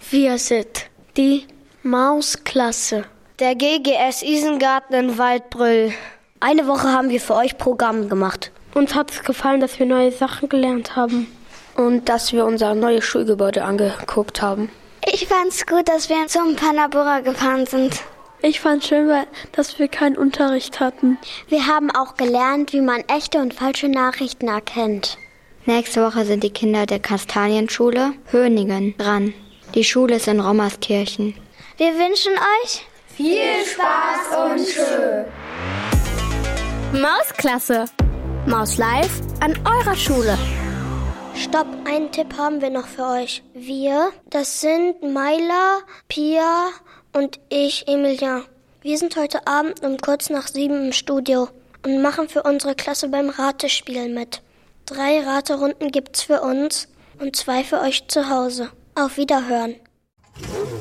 Wir sind die Mausklasse. Der GGS Isengarten in Waldbrüll. Eine Woche haben wir für euch Programm gemacht. Uns hat es gefallen, dass wir neue Sachen gelernt haben. Und dass wir unser neues Schulgebäude angeguckt haben. Ich fand's gut, dass wir zum Panabura gefahren sind. Ich fand schön, dass wir keinen Unterricht hatten. Wir haben auch gelernt, wie man echte und falsche Nachrichten erkennt. Nächste Woche sind die Kinder der Kastanienschule Höningen dran. Die Schule ist in Rommerskirchen. Wir wünschen euch viel Spaß und schön. Mausklasse. Maus live an eurer Schule. Stopp, einen Tipp haben wir noch für euch. Wir, das sind Maila, Pia und ich, Emilian. Wir sind heute Abend um kurz nach 7 im Studio und machen für unsere Klasse beim Ratespiel mit. 3 Raterunden gibt's für uns und 2 für euch zu Hause. Auf Wiederhören.